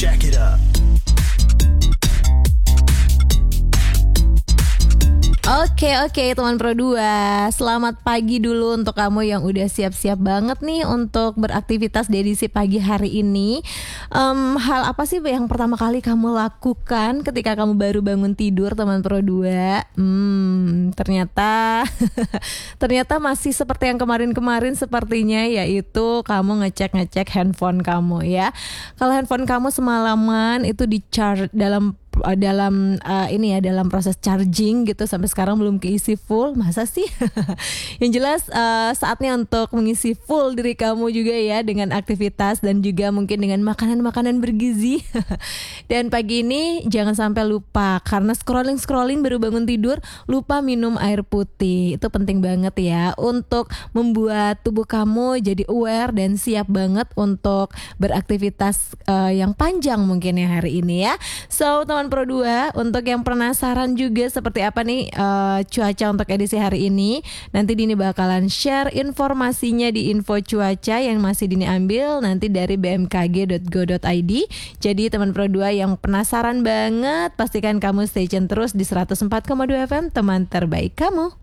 Jack it up. Oke teman Pro 2, selamat pagi dulu untuk kamu yang udah siap-siap banget nih untuk beraktivitas di edisi pagi hari ini. Hal apa sih yang pertama kali kamu lakukan ketika kamu baru bangun tidur teman Pro 2? Ternyata ternyata masih seperti yang kemarin-kemarin sepertinya, yaitu kamu ngecek handphone kamu ya. Kalau handphone kamu semalaman itu di charge dalam proses charging gitu sampai sekarang belum keisi full, masa sih? Yang jelas saatnya untuk mengisi full diri kamu juga ya, dengan aktivitas dan juga mungkin dengan makanan-makanan bergizi. Dan pagi ini jangan sampai lupa, karena scrolling baru bangun tidur lupa minum air putih. Itu penting banget ya untuk membuat tubuh kamu jadi aware dan siap banget untuk beraktivitas yang panjang mungkin ya hari ini ya. So teman Pro 2, untuk yang penasaran juga seperti apa nih cuaca untuk edisi hari ini, nanti Dini bakalan share informasinya di info cuaca yang masih Dini ambil nanti dari bmkg.go.id. Jadi teman Pro 2 yang penasaran banget, pastikan kamu stay tune terus di 104,2 FM, teman terbaik kamu.